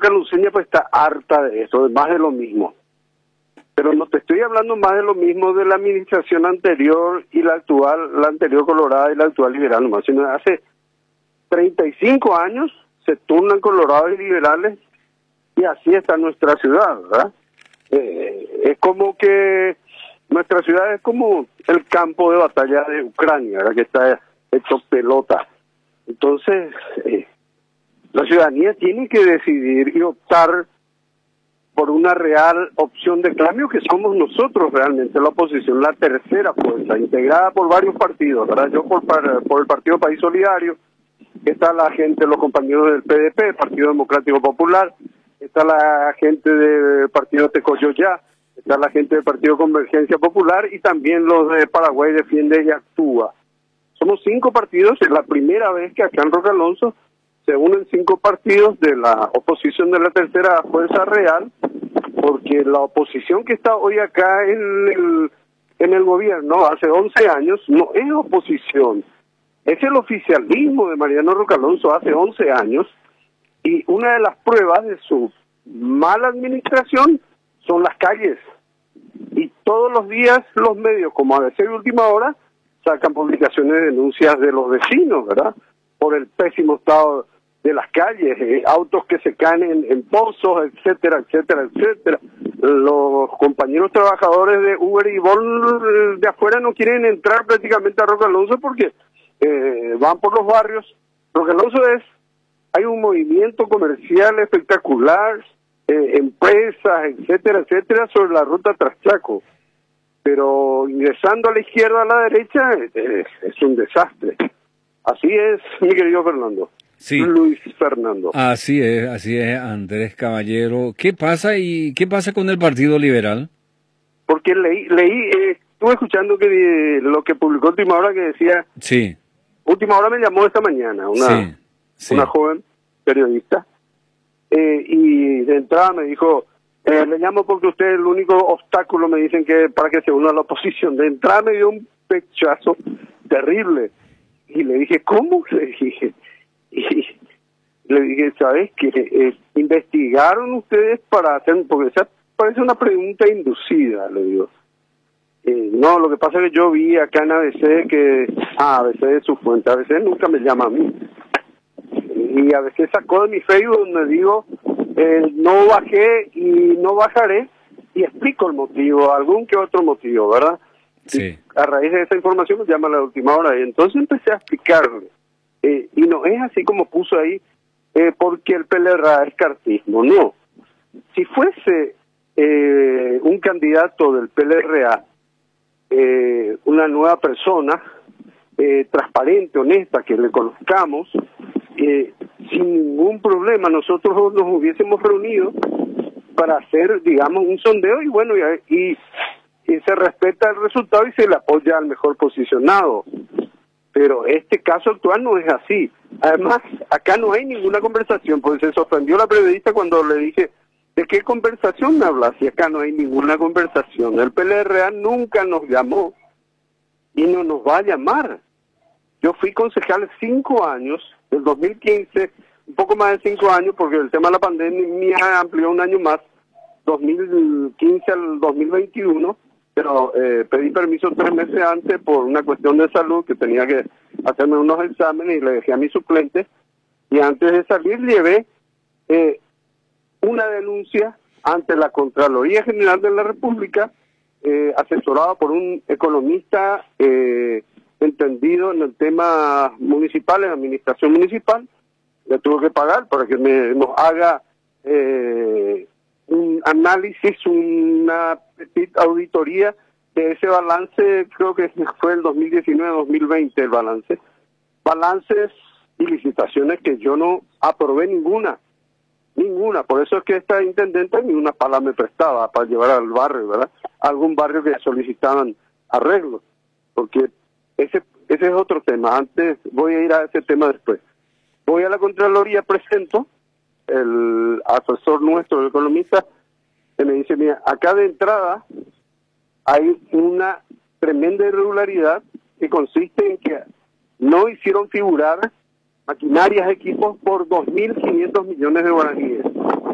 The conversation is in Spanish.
Roca Luceña pues está harta de eso, de más de lo mismo. Pero no te estoy hablando más de lo mismo de la administración anterior y la actual, la anterior colorada y la actual liberal nomás, sino hace 35 años se turnan colorados y liberales y así está nuestra ciudad, ¿verdad? Es como que nuestra ciudad es como el campo de batalla de Ucrania, ¿verdad? Que está hecho pelota. Entonces, la ciudadanía tiene que decidir y optar por una real opción de cambio que somos nosotros realmente, la oposición, la tercera fuerza, integrada por varios partidos, ¿verdad? Yo por el Partido País Solidario, está la gente, los compañeros del PDP, Partido Democrático Popular, está la gente del Partido Tecoyoyá, está la gente del Partido Convergencia Popular y también los de Paraguay Defiende y Actúa. Somos 5 partidos, es la primera vez que acá en Roque Alonso se unen 5 partidos de la oposición de la tercera fuerza real, porque la oposición que está hoy acá en el gobierno hace 11 años no es oposición, es el oficialismo de Mariano Roque Alonso hace 11 años, y una de las pruebas de su mala administración son las calles. Y todos los días los medios, como a veces de última hora, sacan publicaciones de denuncias de los vecinos, ¿verdad? Por el pésimo estado de las calles, autos que se caen en pozos, etcétera, etcétera, etcétera. Los compañeros trabajadores de Uber y Bolt de afuera no quieren entrar prácticamente a Roque Alonso porque van por los barrios. Roque Alonso hay un movimiento comercial espectacular, empresas, etcétera, etcétera, sobre la ruta Traschaco. Pero ingresando a la izquierda, a la derecha, es un desastre. Así es, mi querido Fernando. Sí. Luis Fernando. Así es, Andrés Caballero. ¿Qué pasa con el Partido Liberal? Porque estuve escuchando que lo que publicó Última Hora que decía... Sí. Última Hora me llamó esta mañana, una joven periodista, y de entrada me dijo, le llamo porque usted es el único obstáculo, me dicen, que para que se una a la oposición. De entrada me dio un pechazo terrible, y le dije, ¿cómo? Le dije, ¿sabes qué? ¿Investigaron ustedes para hacer...? Porque esa parece una pregunta inducida, le digo. No, lo que pasa es que yo vi acá en ABC que... ABC es su fuente, ABC nunca me llama a mí. Y ABC sacó de mi Facebook donde digo, no bajé y no bajaré, y explico el motivo, algún que otro motivo, ¿verdad? Sí. Y a raíz de esa información me llama a la Última Hora, y entonces empecé a explicarle. Y no es así como puso ahí, porque el PLRA es cartismo, no. Si fuese un candidato del PLRA, una nueva persona, transparente, honesta, que le conozcamos, sin ningún problema, nosotros nos hubiésemos reunido para hacer, digamos, un sondeo, y bueno, y se respeta el resultado y se le apoya al mejor posicionado. Pero este caso actual no es así. Además, acá no hay ninguna conversación, porque se sorprendió la periodista cuando le dije, ¿de qué conversación me hablas? Y acá no hay ninguna conversación. El PLRA nunca nos llamó y no nos va a llamar. Yo fui concejal 5 años, del 2015, un poco más de 5 años, porque el tema de la pandemia amplió un año más, 2015 al 2021, pero pedí permiso 3 meses antes por una cuestión de salud, que tenía que hacerme unos exámenes, y le dejé a mi suplente, y antes de salir llevé una denuncia ante la Contraloría General de la República, asesorado por un economista entendido en el tema municipal, en la administración municipal. Le tuve que pagar para que nos haga un análisis, una petita auditoría de ese balance. Creo que fue el 2019-2020 el balance. Balances y licitaciones que yo no aprobé ninguna. Por eso es que esta intendente ni una pala me prestaba para llevar al barrio, ¿verdad? Algún barrio que solicitaban arreglos, porque ese es otro tema. Antes voy a ir a ese tema después. Voy a la Contraloría, presento, el asesor nuestro, el economista, que me dice, mira, acá de entrada hay una tremenda irregularidad que consiste en que no hicieron figurar maquinarias, equipos por 2.500 millones de guaraníes.